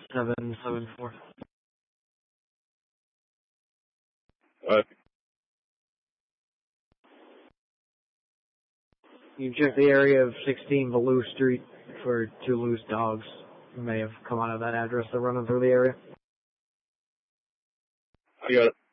774. What? You check the area of 16 Valoo Street for 2 loose dogs who may have come out of that address. They're running through the area. I got it.